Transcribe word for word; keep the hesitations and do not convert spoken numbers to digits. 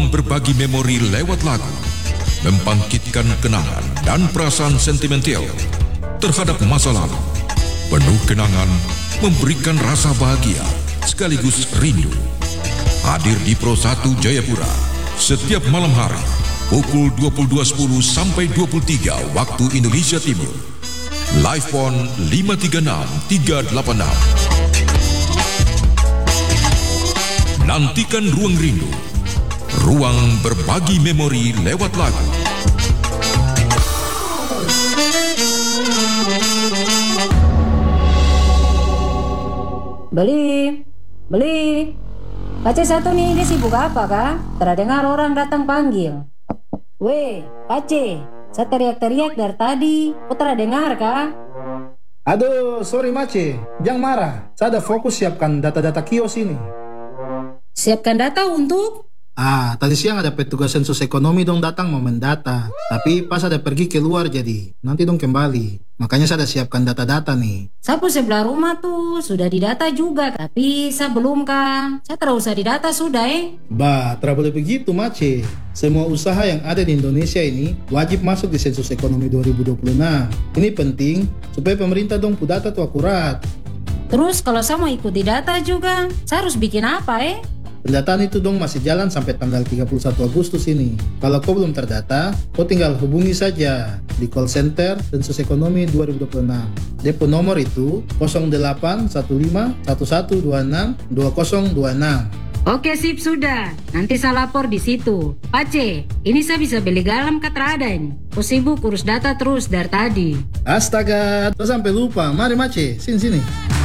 Ruang berbagi memori lewat lagu, membangkitkan kenangan dan perasaan sentimental terhadap masa lalu. Penuh kenangan, memberikan rasa bahagia sekaligus rindu. Hadir di Pro satu Jayapura setiap malam hari pukul dua puluh dua sepuluh sampai dua puluh tiga waktu Indonesia Timur. Live Phone lima tiga enam tiga delapan enam. Nantikan Ruang Rindu, ruang berbagi memori lewat lagu. Beli, beli. Pace satu nih, dia sibuk apa kah? Terdengar orang datang panggil. Weh, Pace, saya teriak-teriak dari tadi. Kau terdengar kah? Aduh, sorry Mace, jangan marah. Saya ada fokus siapkan data-data kios ini. Siapkan data untuk? Ah, tadi siang ada petugas sensus ekonomi dong datang mau mendata. Tapi pas ada pergi keluar jadi, nanti dong kembali. Makanya saya ada siapkan data-data nih. Sapu sebelah rumah tuh sudah didata juga, tapi saya belum kan. Saya terus usah didata sudah eh. Bah, tidak boleh begitu Mace. Semua usaha yang ada di Indonesia ini wajib masuk di sensus ekonomi dua ribu dua puluh enam. Ini penting supaya pemerintah dong pu data tuh akurat. Terus kalau saya mau ikuti data juga, saya harus bikin apa eh? Pendataan itu dong masih jalan sampai tanggal tiga puluh satu Agustus ini. Kalau kau belum terdata, kau tinggal hubungi saja di call center Sensus Ekonomi dua ribu dua puluh enam. Depo nomor itu nol delapan satu lima satu satu dua enam dua nol dua enam. Oke sip sudah, nanti saya lapor di situ. Pace, ini saya bisa beli garam katrada ini. Kau sibuk urus data terus dari tadi. Astaga, saya sampai lupa. Mari Mace, sini sini.